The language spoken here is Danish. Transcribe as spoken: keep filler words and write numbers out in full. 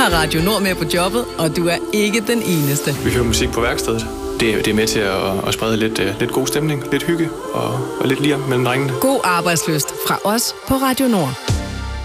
har Radio Nord med på jobbet, og du er ikke den eneste. Vi hører musik på værkstedet. Det, det er med til at, at sprede lidt, lidt god stemning, lidt hygge og, og lidt lir mellem drengene. God arbejdsløst fra os på Radio Nord.